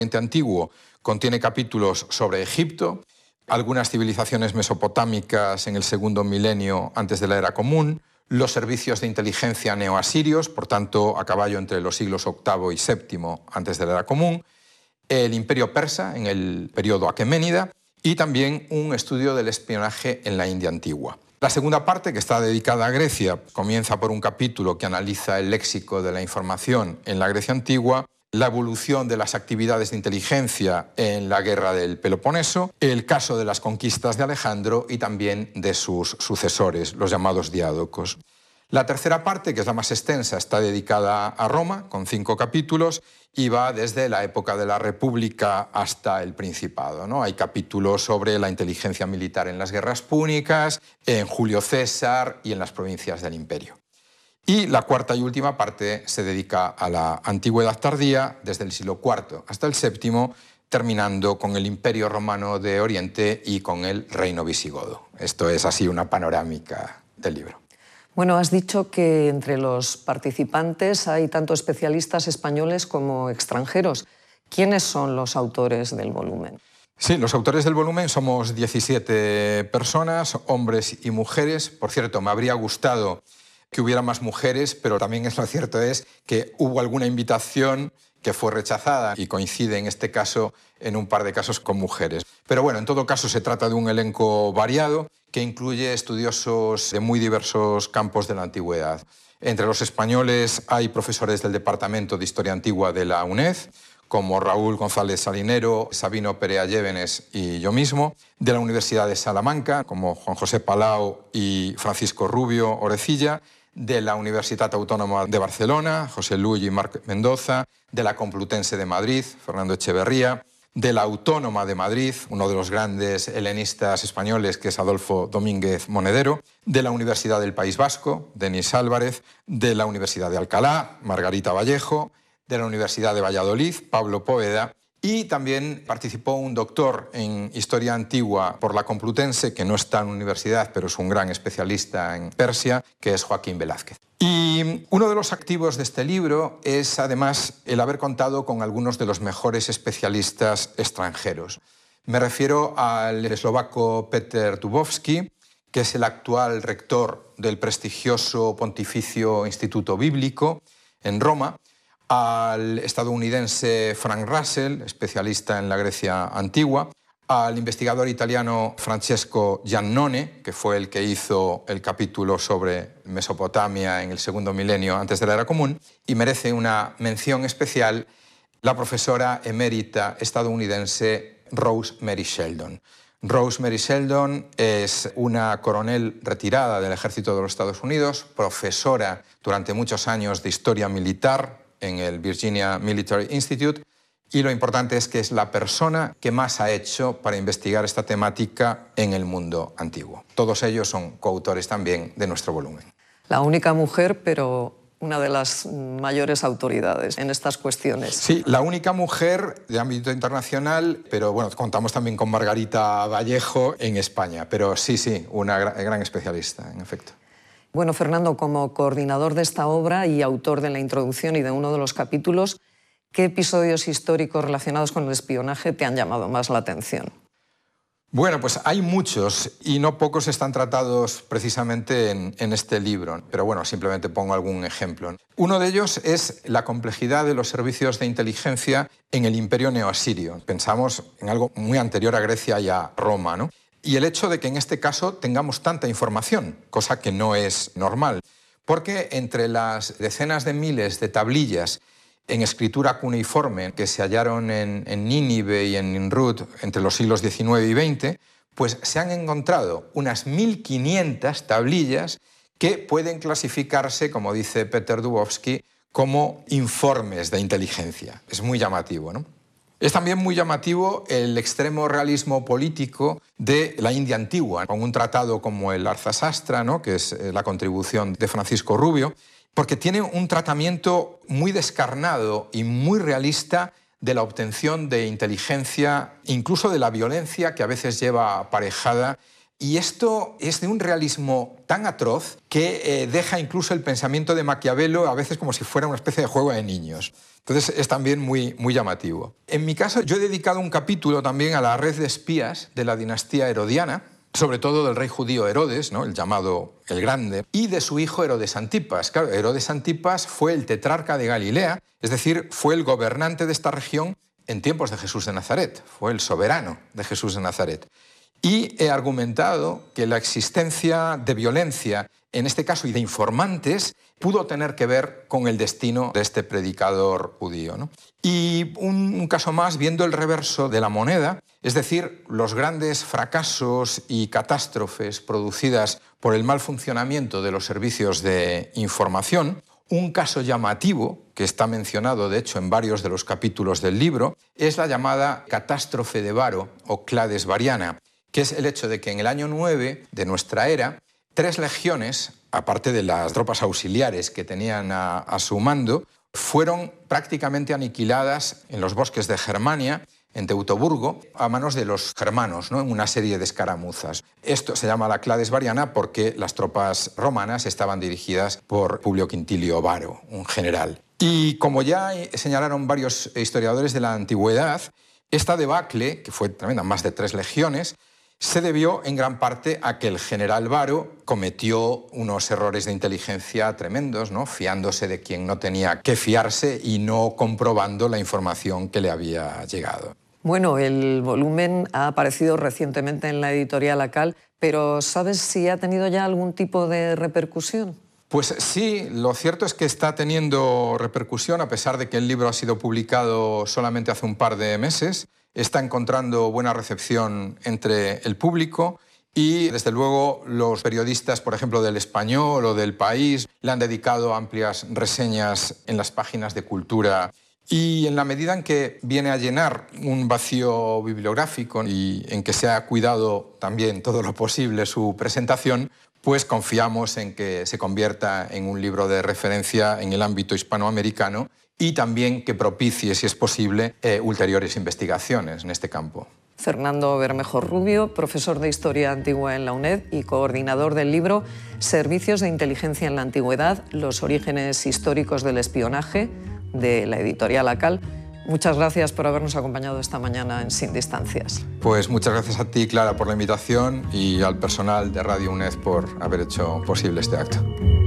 Oriente Antiguo contiene capítulos sobre Egipto, algunas civilizaciones mesopotámicas en el segundo milenio antes de la Era Común, los servicios de inteligencia neoasirios, por tanto a caballo entre los siglos VIII y VII antes de la Era Común, el Imperio Persa en el periodo aqueménida y también un estudio del espionaje en la India antigua. La segunda parte, que está dedicada a Grecia, comienza por un capítulo que analiza el léxico de la información en la Grecia antigua, la evolución de las actividades de inteligencia en la guerra del Peloponeso, el caso de las conquistas de Alejandro y también de sus sucesores, los llamados diádocos. La tercera parte, que es la más extensa, está dedicada a Roma, con 5 capítulos, y va desde la época de la República hasta el Principado, ¿no? Hay capítulos sobre la inteligencia militar en las guerras púnicas, en Julio César y en las provincias del Imperio. Y la cuarta y última parte se dedica a la antigüedad tardía, desde el siglo IV hasta el VII, terminando con el Imperio Romano de Oriente y con el Reino Visigodo. Esto es así una panorámica del libro. Bueno, has dicho que entre los participantes hay tanto especialistas españoles como extranjeros. ¿Quiénes son los autores del volumen? Sí, los autores del volumen somos 17 personas, hombres y mujeres. Por cierto, me habría gustado que hubiera más mujeres, pero también lo cierto es que hubo alguna invitación que fue rechazada y coincide en este caso en un par de casos con mujeres. Pero bueno, en todo caso se trata de un elenco variado que incluye estudiosos de muy diversos campos de la antigüedad. Entre los españoles hay profesores del Departamento de Historia Antigua de la UNED, como Raúl González Salinero, Sabino Perea Llévenes y yo mismo, de la Universidad de Salamanca, como Juan José Palau y Francisco Rubio Orecilla, de la Universitat Autónoma de Barcelona, José Luis y Marc Mendoza, de la Complutense de Madrid, Fernando Echeverría, de la Autónoma de Madrid, uno de los grandes helenistas españoles, que es Adolfo Domínguez Monedero, de la Universidad del País Vasco, Denis Álvarez, de la Universidad de Alcalá, Margarita Vallejo, de la Universidad de Valladolid, Pablo Poveda, y también participó un doctor en Historia Antigua por la Complutense, que no está en universidad, pero es un gran especialista en Persia, que es Joaquín Velázquez. Y uno de los activos de este libro es, además, el haber contado con algunos de los mejores especialistas extranjeros. Me refiero al eslovaco Peter Dubovsky, que es el actual rector del prestigioso Pontificio Instituto Bíblico en Roma, al estadounidense Frank Russell, especialista en la Grecia antigua, al investigador italiano Francesco Giannone, que fue el que hizo el capítulo sobre Mesopotamia en el segundo milenio antes de la Era Común, y merece una mención especial la profesora emérita estadounidense Rose Mary Sheldon. Rose Mary Sheldon es una coronel retirada del ejército de los Estados Unidos, profesora durante muchos años de historia militar en el Virginia Military Institute, y lo importante es que es la persona que más ha hecho para investigar esta temática en el mundo antiguo. Todos ellos son coautores también de nuestro volumen. La única mujer, pero una de las mayores autoridades en estas cuestiones. Sí, la única mujer de ámbito internacional, pero bueno, contamos también con Margarita Vallejo en España, pero sí, una gran especialista, en efecto. Bueno, Fernando, como coordinador de esta obra y autor de la introducción y de uno de los capítulos, ¿qué episodios históricos relacionados con el espionaje te han llamado más la atención? Bueno, pues hay muchos y no pocos están tratados precisamente en este libro, pero bueno, simplemente pongo algún ejemplo. Uno de ellos es la complejidad de los servicios de inteligencia en el Imperio Neoasirio. Pensamos en algo muy anterior a Grecia y a Roma, ¿no? Y el hecho de que en este caso tengamos tanta información, cosa que no es normal, porque entre las decenas de miles de tablillas en escritura cuneiforme que se hallaron en Nínive y en Nimrud entre los siglos XIX y XX, pues se han encontrado unas 1.500 tablillas que pueden clasificarse, como dice Peter Dubovsky, como informes de inteligencia. Es muy llamativo, ¿no? Es también muy llamativo el extremo realismo político de la India antigua, con un tratado como el Arthasastra, ¿no?, que es la contribución de Francisco Rubio, porque tiene un tratamiento muy descarnado y muy realista de la obtención de inteligencia, incluso de la violencia que a veces lleva aparejada Y esto es de un realismo tan atroz que deja incluso el pensamiento de Maquiavelo a veces como si fuera una especie de juego de niños. Entonces es también muy llamativo. En mi caso yo he dedicado un capítulo también a la red de espías de la dinastía herodiana, sobre todo del rey judío Herodes, ¿no?, el llamado el Grande, y de su hijo Herodes Antipas. Claro, Herodes Antipas fue el tetrarca de Galilea, es decir, fue el gobernante de esta región en tiempos de Jesús de Nazaret, fue el soberano de Jesús de Nazaret. Y he argumentado que la existencia de violencia, en este caso, y de informantes, pudo tener que ver con el destino de este predicador judío, ¿no? Y un caso más, viendo el reverso de la moneda, es decir, los grandes fracasos y catástrofes producidas por el mal funcionamiento de los servicios de información. Un caso llamativo, que está mencionado de hecho en varios de los capítulos del libro, es la llamada catástrofe de Varo o Clades Variana, que es el hecho de que en el año 9 de nuestra era, 3 legiones, aparte de las tropas auxiliares que tenían a su mando, fueron prácticamente aniquiladas en los bosques de Germania, en Teutoburgo, a manos de los germanos, ¿no?, en una serie de escaramuzas. Esto se llama la Clades Variana porque las tropas romanas estaban dirigidas por Publio Quintilio Varo, un general. Y como ya señalaron varios historiadores de la antigüedad, esta debacle, que fue tremenda, más de 3 legiones, se debió en gran parte a que el general Varo cometió unos errores de inteligencia tremendos, ¿no?, fiándose de quien no tenía que fiarse y no comprobando la información que le había llegado. Bueno, el volumen ha aparecido recientemente en la editorial ACAL, pero ¿sabes si ha tenido ya algún tipo de repercusión? Pues sí, lo cierto es que está teniendo repercusión, a pesar de que el libro ha sido publicado solamente hace un par de meses. Está encontrando buena recepción entre el público y, desde luego, los periodistas, por ejemplo, del Español o del País, le han dedicado amplias reseñas en las páginas de cultura. Y en la medida en que viene a llenar un vacío bibliográfico y en que se ha cuidado también todo lo posible su presentación, pues confiamos en que se convierta en un libro de referencia en el ámbito hispanoamericano y también que propicie, si es posible, ulteriores investigaciones en este campo. Fernando Bermejo Rubio, profesor de Historia Antigua en la UNED y coordinador del libro Servicios de Inteligencia en la Antigüedad, los orígenes históricos del espionaje, de la editorial ACAL. Muchas gracias por habernos acompañado esta mañana en Sin Distancias. Pues muchas gracias a ti, Clara, por la invitación y al personal de Radio UNED por haber hecho posible este acto.